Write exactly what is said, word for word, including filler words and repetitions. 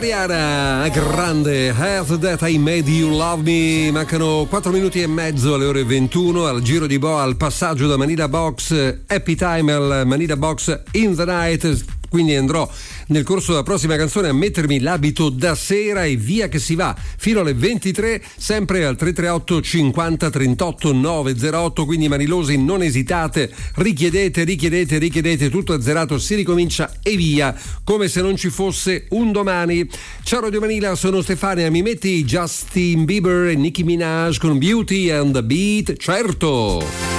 Mariana, grande, Have That I Made You Love Me. Mancano quattro minuti e mezzo alle ore ventuno, al giro di boa, al passaggio da Manila Box Happy Time al Manila Box In The Night. Quindi andrò nel corso della prossima canzone a mettermi l'abito da sera e via che si va fino alle ventitré, sempre al tre tre otto cinquanta trentotto novecentotto. Quindi manilosi, non esitate, richiedete, richiedete, richiedete, tutto azzerato, si ricomincia e via, come se non ci fosse un domani. Ciao Radio Manila, sono Stefania, mi metti Justin Bieber e Nicki Minaj con Beauty and the Beat? Certo!